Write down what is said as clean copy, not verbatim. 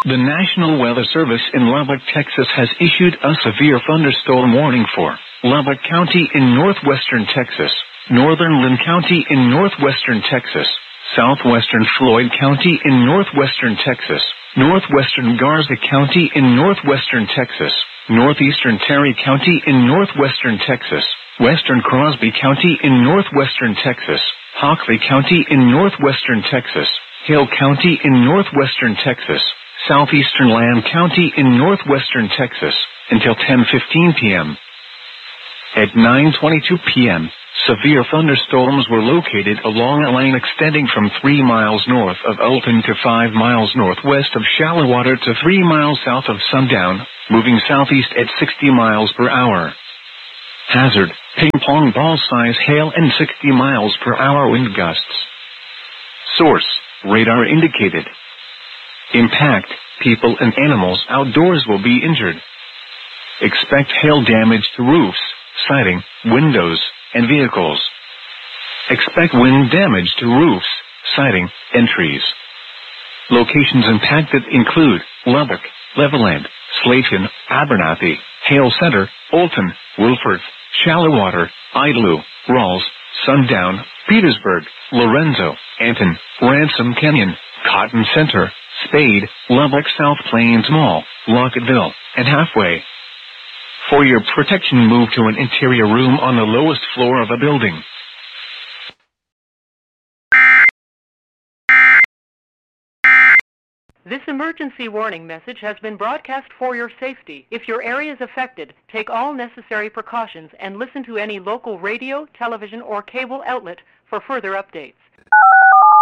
The National Weather Service in Lubbock, Texas has issued a severe thunderstorm warning for Lubbock County in northwestern Texas, northern Lynn County in northwestern Texas, southwestern Floyd County in northwestern Texas, northwestern Garza County in northwestern Texas, northeastern Terry County in northwestern Texas, western Crosby County in northwestern Texas, Hockley County in northwestern Texas, Hill County in northwestern Texas, southeastern Lamb County in northwestern Texas, until 10:15 p.m. At 9:22 p.m., severe thunderstorms were located along a lane extending from 3 miles north of Olton to 5 miles northwest of Shallowater to 3 miles south of Sundown, moving southeast at 60 miles per hour. Hazard, ping-pong ball-size hail and 60 miles per hour wind gusts. Source, radar indicated. Impact, people and animals outdoors will be injured. Expect hail damage to roofs, siding, windows, and vehicles. Expect wind damage to roofs, siding, and trees. Locations impacted include Lubbock, Levelland, Slayton, Abernathy, Hale Center, Olton, Wilford, Shallowater, Idlew, Rawls, Sundown, Petersburg, Lorenzo, Anton, Ransom Canyon, Cotton Center, Spade, Lubbock South Plains Mall, Lockettville, and Halfway. For your protection, move to an interior room on the lowest floor of a building. This emergency warning message has been broadcast for your safety. If your area is affected, take all necessary precautions and listen to any local radio, television, or cable outlet for further updates.